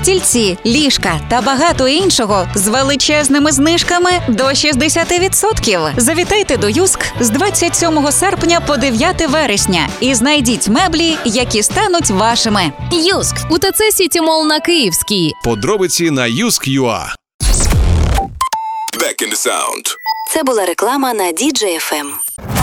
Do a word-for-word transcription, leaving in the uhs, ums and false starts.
стільці, ліжка та багато іншого з величезними знижками до шістдесят відсотків. Завітайте до Юск з двадцять сьомого серпня по дев'яте вересня і знайдіть меблі, які стануть вашими. Юск у ТЦ Сіті Мол на Київській. Подробиці на юск крапка ю а. Back in the sound. Це була реклама на ді джей еф ем.